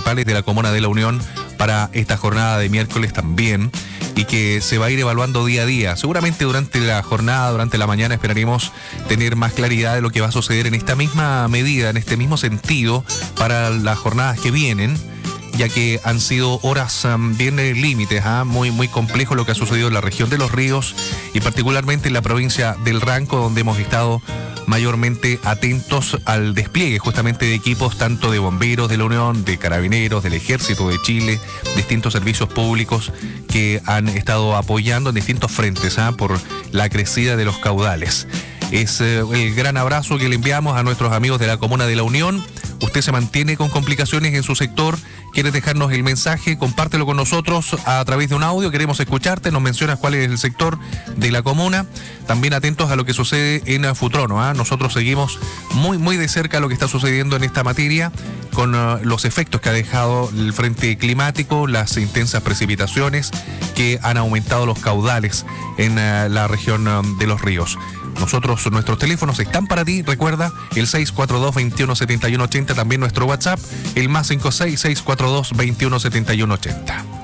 municipales de la Comuna de la Unión para esta jornada de miércoles también, y que se va a ir evaluando día a día. Seguramente durante la jornada, durante la mañana, esperaremos tener más claridad de lo que va a suceder en esta misma medida, en este mismo sentido, para las jornadas que vienen, ya que han sido horas bien límites, muy complejo lo que ha sucedido en la región de Los Ríos y particularmente en la provincia del Ranco, donde hemos estado mayormente atentos al despliegue justamente de equipos tanto de bomberos de la Unión, de carabineros, del Ejército de Chile, distintos servicios públicos que han estado apoyando en distintos frentes por la crecida de los caudales. Es el gran abrazo que le enviamos a nuestros amigos de la Comuna de la Unión. Usted se mantiene con complicaciones en su sector, quieres dejarnos el mensaje, compártelo con nosotros a través de un audio, queremos escucharte, nos mencionas cuál es el sector de la comuna, también atentos a lo que sucede en Futrono, Nosotros seguimos muy de cerca lo que está sucediendo en esta materia, con los efectos que ha dejado el frente climático, las intensas precipitaciones que han aumentado los caudales en la región de Los Ríos. Nuestros teléfonos están para ti, recuerda, el 642-217180, también nuestro WhatsApp, el +56-642-217180.